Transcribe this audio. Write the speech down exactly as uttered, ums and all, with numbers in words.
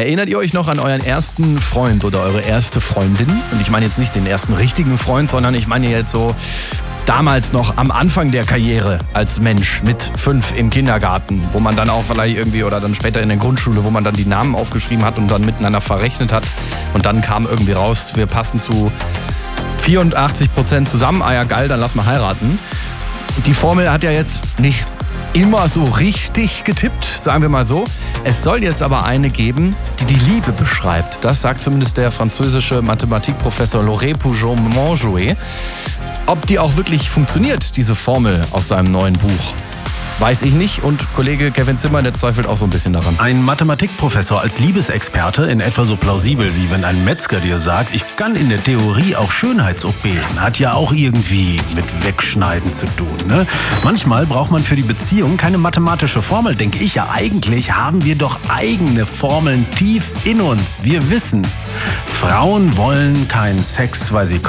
Erinnert ihr euch noch an euren ersten Freund oder eure erste Freundin? Und ich meine jetzt nicht den ersten richtigen Freund, sondern ich meine jetzt so damals noch am Anfang der Karriere als Mensch mit fünf im Kindergarten, wo man dann auch vielleicht irgendwie oder dann später in der Grundschule, wo man dann die Namen aufgeschrieben hat und dann miteinander verrechnet hat. Und dann kam irgendwie raus, wir passen zu vierundachtzig Prozent zusammen. Ah ja, geil, dann lass mal heiraten. Die Formel hat ja jetzt nicht immer so richtig getippt, sagen wir mal so. Es soll jetzt aber eine geben, die die Liebe beschreibt. Das sagt zumindest der französische Mathematikprofessor Laurent Pougeot-Montjouet. Ob die auch wirklich funktioniert, diese Formel aus seinem neuen Buch, weiß ich nicht. Und Kollege Kevin Zimmer, der zweifelt auch so ein bisschen daran. Ein Mathematikprofessor als Liebesexperte, in etwa so plausibel, wie wenn ein Metzger dir sagt, ich kann in der Theorie auch Schönheits-O Ps. Hat ja auch irgendwie mit Wegschneiden zu tun, ne? Manchmal braucht man für die Beziehung keine mathematische Formel, denke ich ja. Eigentlich haben wir doch eigene Formeln tief in uns. Wir wissen, Frauen wollen keinen Sex, weil sie